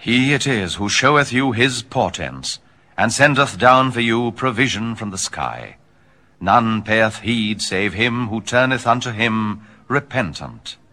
He it is who showeth you his portents, and sendeth down for you provision from the sky. None payeth heed save him who turneth unto him repentant.